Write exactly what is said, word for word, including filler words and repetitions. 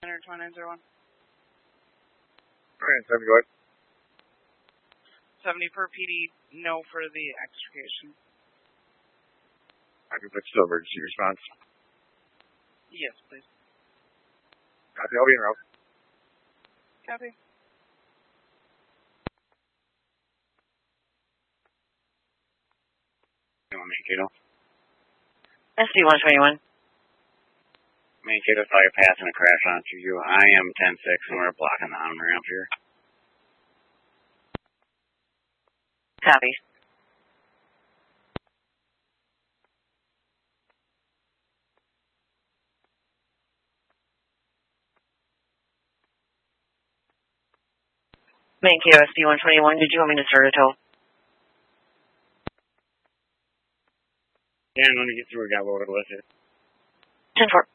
Center two nine zero one. Alright, seventy, go ahead. seventy per P D, no for the extrication. I can put still emergency response. Yes, please. Copy, I'll be in route. Copy. You want Mankato? S D one twenty-one. Mankato saw you passing a crash onto you. I am ten six and we're blocking the on-ramp here. Copy. Mankato S D one twenty-one, did you want me to start a tow? Dan, when you get through, we got loaded with it. ten four.